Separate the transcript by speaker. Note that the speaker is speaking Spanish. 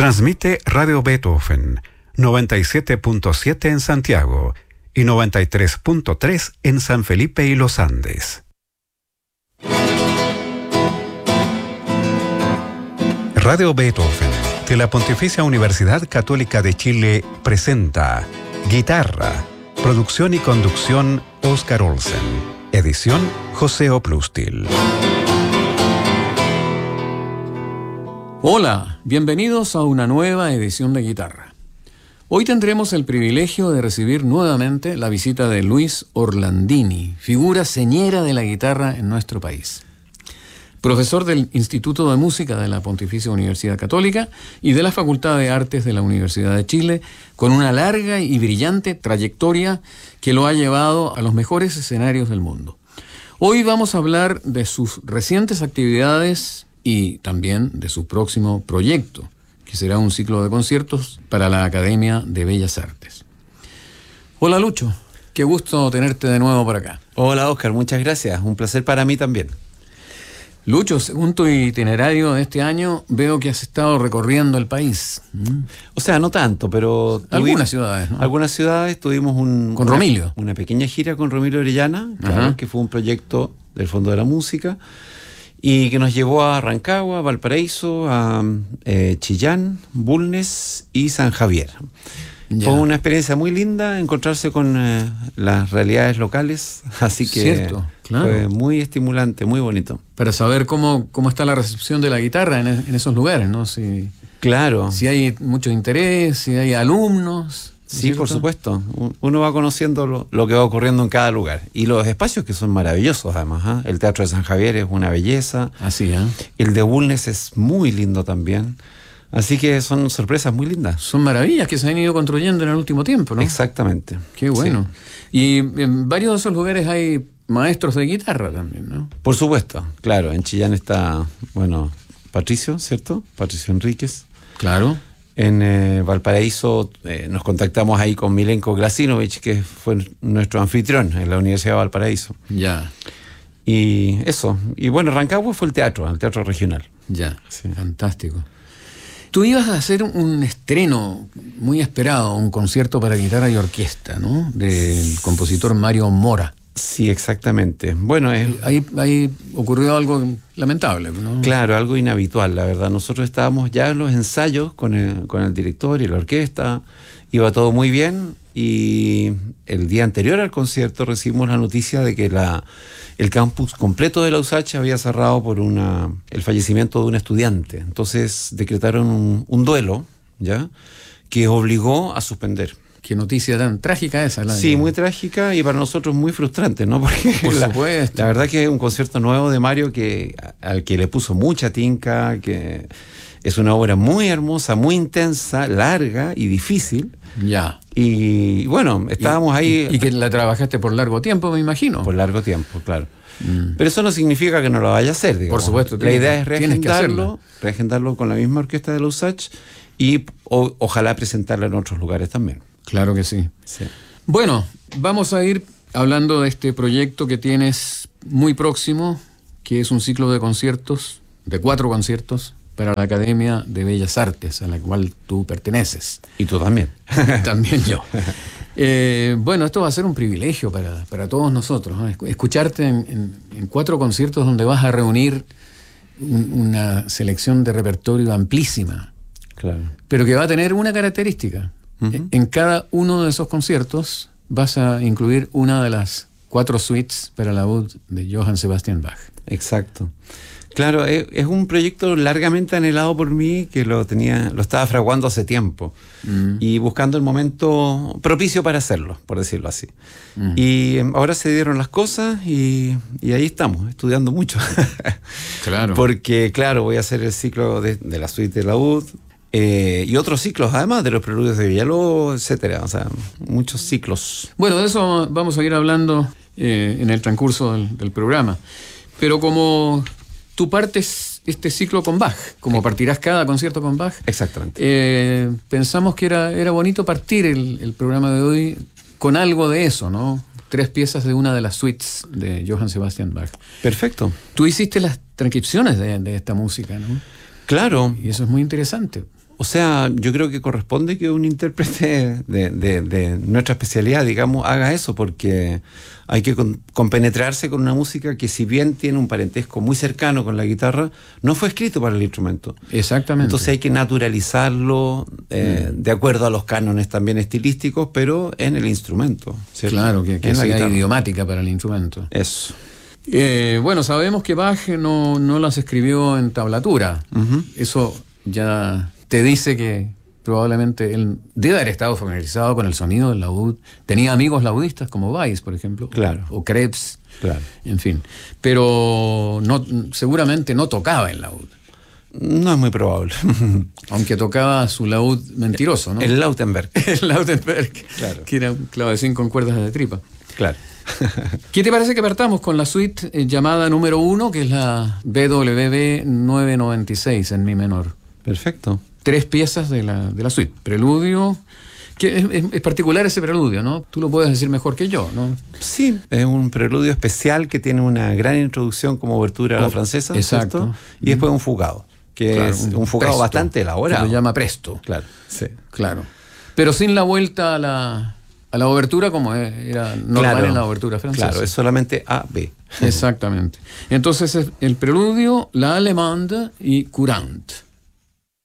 Speaker 1: Transmite Radio Beethoven, 97.7 en Santiago y 93.3 en San Felipe y Los Andes. Radio Beethoven, de la Pontificia Universidad Católica de Chile, presenta Guitarra, producción y conducción Óscar Olsen, edición José Oplustil.
Speaker 2: Hola, bienvenidos a una nueva edición de Guitarra. Hoy tendremos el privilegio de recibir nuevamente la visita de Luis Orlandini, figura señera de la guitarra en nuestro país. Profesor del Instituto de Música de la Pontificia Universidad Católica y de la Facultad de Artes de la Universidad de Chile, con una larga y brillante trayectoria que lo ha llevado a los mejores escenarios del mundo. Hoy vamos a hablar de sus recientes actividades y también de su próximo proyecto, que será un ciclo de conciertos para la Academia de Bellas Artes. Hola Lucho, qué gusto tenerte de nuevo por acá.
Speaker 3: Hola Óscar, muchas gracias, un placer para mí también.
Speaker 2: Lucho, según tu itinerario de este año, veo que has estado recorriendo el país.
Speaker 3: O sea, no tanto, pero...
Speaker 2: Algunas ciudades, ¿no?
Speaker 3: Algunas ciudades tuvimos
Speaker 2: con Romilio.
Speaker 3: Una pequeña gira con Romilio Orellana, claro, que fue un proyecto del Fondo de la Música, y que nos llevó a Rancagua, Valparaíso, a Chillán, Bulnes y San Javier. Ya. Fue una experiencia muy linda encontrarse con las realidades locales, así que
Speaker 2: cierto, claro.
Speaker 3: Fue muy estimulante, muy bonito.
Speaker 2: Para saber cómo está la recepción de la guitarra en esos lugares, ¿no?
Speaker 3: Claro.
Speaker 2: Si hay mucho interés, si hay alumnos.
Speaker 3: Sí, ¿cierto? Por supuesto. Uno va conociendo lo que va ocurriendo en cada lugar. Y los espacios que son maravillosos, además. El Teatro de San Javier es una belleza.
Speaker 2: Así, ¿eh?
Speaker 3: El de Bulnes es muy lindo también. Así que son sorpresas muy lindas.
Speaker 2: Son maravillas que se han ido construyendo en el último tiempo, ¿no?
Speaker 3: Exactamente.
Speaker 2: Qué bueno. Sí. Y en varios de esos lugares hay maestros de guitarra también, ¿no?
Speaker 3: Por supuesto, claro. En Chillán está, Patricio, ¿cierto? Patricio Enríquez.
Speaker 2: Claro.
Speaker 3: En Valparaíso nos contactamos ahí con Milenko Glasinovich, que fue nuestro anfitrión en la Universidad de Valparaíso.
Speaker 2: Ya.
Speaker 3: Y eso. Y bueno, Rancagua fue el teatro regional.
Speaker 2: Ya, sí. Fantástico. Tú ibas a hacer un estreno muy esperado, un concierto para guitarra y orquesta, ¿no? Del compositor Mario Mora.
Speaker 3: Sí, exactamente. Bueno,
Speaker 2: ahí ocurrió algo lamentable, ¿no?
Speaker 3: Claro, algo inhabitual, la verdad. Nosotros estábamos ya en los ensayos con el director y la orquesta, iba todo muy bien, y el día anterior al concierto recibimos la noticia de que el campus completo de la USACH había cerrado por el fallecimiento de un estudiante. Entonces decretaron un duelo, ¿ya?, que obligó a suspender.
Speaker 2: Qué noticia tan trágica esa.
Speaker 3: Sí, muy trágica y para nosotros muy frustrante, ¿no? Porque
Speaker 2: por supuesto.
Speaker 3: La verdad que es un concierto nuevo de Mario al que le puso mucha tinca, que es una obra muy hermosa, muy intensa, larga y difícil.
Speaker 2: Ya.
Speaker 3: Y bueno, estábamos ahí...
Speaker 2: Y que la trabajaste por largo tiempo, me imagino.
Speaker 3: Por largo tiempo, claro. Pero eso no significa que no lo vaya a hacer, digamos.
Speaker 2: Por supuesto.
Speaker 3: La idea es reagendarlo con la misma orquesta de la USACH y ojalá presentarla en otros lugares también.
Speaker 2: Claro que sí. Bueno, vamos a ir hablando de este proyecto que tienes muy próximo, que es un ciclo de conciertos, de 4 conciertos, para la Academia de Bellas Artes, a la cual tú perteneces.
Speaker 3: Y tú también.
Speaker 2: También yo. Bueno, esto va a ser un privilegio para todos nosotros, ¿no? Escucharte en 4 conciertos donde vas a reunir una selección de repertorio amplísima.
Speaker 3: Claro.
Speaker 2: Pero que va a tener una característica. Uh-huh. En cada uno de esos conciertos vas a incluir una de las 4 suites para laúd de Johann Sebastian Bach.
Speaker 3: Exacto. Claro, es un proyecto largamente anhelado por mí, que lo estaba fraguando hace tiempo y buscando el momento propicio para hacerlo, por decirlo así. Y ahora se dieron las cosas y ahí estamos, estudiando mucho.
Speaker 2: Claro.
Speaker 3: Porque, claro, voy a hacer el ciclo de la suite de laúd y otros ciclos, además de los preludios de Villalobos, etcétera. O sea, muchos ciclos.
Speaker 2: Bueno, de eso vamos a ir hablando en el transcurso del programa. Pero como tú partes este ciclo con Bach, como partirás cada concierto con Bach.
Speaker 3: Exactamente.
Speaker 2: Pensamos que era bonito partir el programa de hoy con algo de eso, ¿no? 3 piezas de una de las suites de Johann Sebastian Bach.
Speaker 3: Perfecto.
Speaker 2: Tú hiciste las transcripciones de esta música, ¿no?
Speaker 3: Claro.
Speaker 2: Y eso es muy interesante.
Speaker 3: O sea, yo creo que corresponde que un intérprete de nuestra especialidad, digamos, haga eso, porque hay que compenetrarse con una música que, si bien tiene un parentesco muy cercano con la guitarra, no fue escrito para el instrumento.
Speaker 2: Exactamente.
Speaker 3: Entonces hay que naturalizarlo de acuerdo a los cánones también estilísticos, pero en el instrumento, ¿cierto?
Speaker 2: Claro, que
Speaker 3: en la
Speaker 2: sea
Speaker 3: guitarra.
Speaker 2: idiomática para el instrumento.
Speaker 3: Eso.
Speaker 2: Bueno, sabemos que Bach no las escribió en tablatura.
Speaker 3: Ujú.
Speaker 2: Eso ya te dice que probablemente él debe haber estado familiarizado con el sonido del laúd. Tenía amigos laudistas como Weiss, por ejemplo,
Speaker 3: Claro.
Speaker 2: o Krebs,
Speaker 3: Claro.
Speaker 2: en fin. Pero seguramente no tocaba el laúd,
Speaker 3: No es muy probable.
Speaker 2: aunque tocaba su laúd mentiroso, ¿no?
Speaker 3: El Lautenberg.
Speaker 2: El Lautenberg,
Speaker 3: Claro.
Speaker 2: que era un clavecín con cuerdas de tripa.
Speaker 3: Claro.
Speaker 2: ¿Qué te parece que partamos con la suite llamada número 1, que es la BWV 996 en mi menor?
Speaker 3: Perfecto.
Speaker 2: 3 piezas de la suite. Preludio, que es particular ese preludio, ¿no? Tú lo puedes decir mejor que yo, ¿no?
Speaker 3: Sí, es un preludio especial que tiene una gran introducción como obertura a la
Speaker 2: Oh,
Speaker 3: francesa,
Speaker 2: exacto.
Speaker 3: ¿cierto? Y después un fugado, que
Speaker 2: Claro,
Speaker 3: es un fugado
Speaker 2: presto,
Speaker 3: bastante elaborado.
Speaker 2: Se lo llama presto.
Speaker 3: Claro, sí.
Speaker 2: Claro. Pero sin la vuelta a la obertura como era normal
Speaker 3: Claro,
Speaker 2: en la obertura francesa.
Speaker 3: Claro, es solamente A, B.
Speaker 2: Exactamente. Entonces el preludio, la allemande y courante.